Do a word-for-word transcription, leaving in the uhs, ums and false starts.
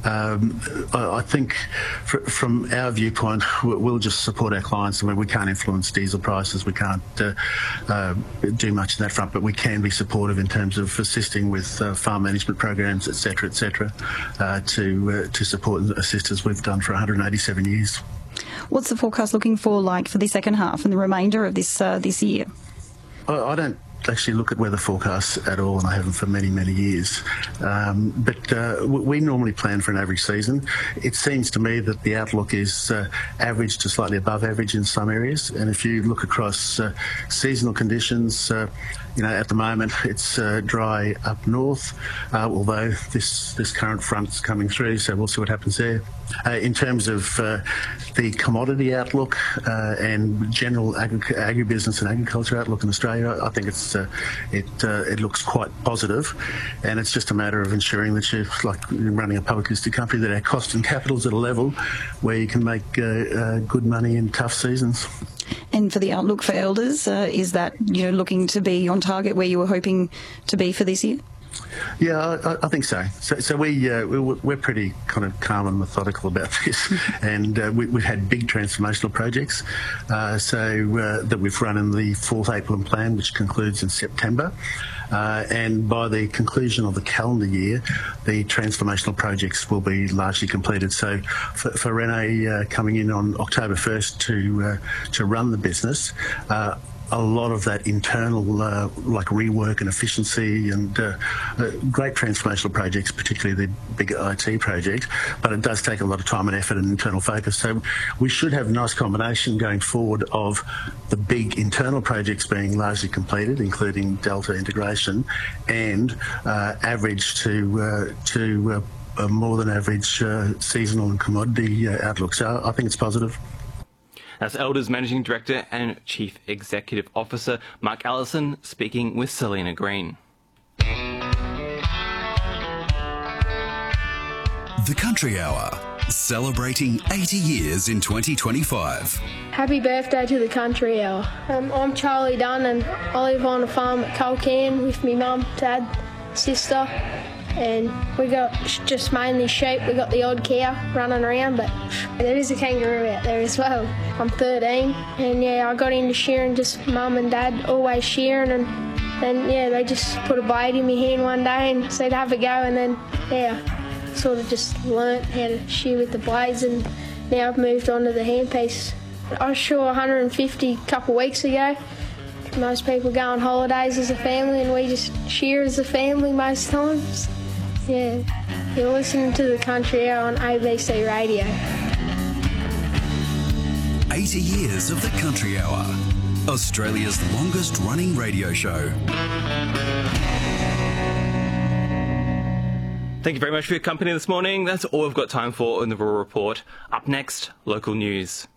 Um, I, I think fr from our viewpoint, we'll just support our clients. I mean, we can't influence diesel prices, we can't uh, uh, do much on that front, but we can be supportive in terms of assisting with uh, farm management programs, et cetera, et cetera, uh, to, uh, to support and assist as we've done for one hundred eighty-seven years. What's the forecast looking for like for the second half and the remainder of this uh, this year? I, I don't actually look at weather forecasts at all, and I haven't for many, many years. Um, but uh, we normally plan for an average season. It seems to me that the outlook is uh, average to slightly above average in some areas. And if you look across uh, seasonal conditions, uh, you know, at the moment it's uh, dry up north, uh, although this this current front's coming through, so we'll see what happens there. Uh, in terms of uh, the commodity outlook uh, and general agri agribusiness and agriculture outlook in Australia, I think it's uh, it uh, it looks quite positive, and it's just a matter of ensuring that you, like running a public listed company, that our cost and capital's at a level where you can make uh, uh, good money in tough seasons. And for the outlook for Elders, uh, is that, you know, looking to be on target where you were hoping to be for this year? Yeah, I, I think so. So, so we, uh, we we're pretty kind of calm and methodical about this, and uh, we, we've had big transformational projects. Uh, so uh, that we've run in the fourth April plan, which concludes in September, uh, and by the conclusion of the calendar year, the transformational projects will be largely completed. So, for, for Renee uh, coming in on October first to uh, to run the business. Uh, A lot of that internal, uh, like rework and efficiency and uh, uh, great transformational projects, particularly the big I T project, but it does take a lot of time and effort and internal focus. So we should have a nice combination going forward of the big internal projects being largely completed, including Delta integration, and uh, average to uh, to uh, a more than average uh, seasonal and commodity uh, outlook. So I think it's positive. That's Elders Managing Director and Chief Executive Officer Mark Allison speaking with Selena Green. The Country Hour, celebrating eighty years in twenty twenty-five. Happy birthday to the Country Hour. Um, I'm Charlie Dunn and I live on a farm at Culcairn with me mum, dad, sister, and we got just mainly sheep. We got the odd cow running around, but there is a kangaroo out there as well. I'm thirteen, and yeah, I got into shearing, just mum and dad always shearing, and then yeah, they just put a blade in my hand one day and said have a go, and then yeah, sort of just learnt how to shear with the blades, and now I've moved on to the handpiece. I shore one hundred fifty a couple of weeks ago. Most people go on holidays as a family, and we just shear as a family most times. Yeah, you're listening to the Country Hour on A B C Radio. eighty years of the Country Hour, Australia's longest running radio show. Thank you very much for your company this morning. That's all we've got time for in the Rural Report. Up next, local news.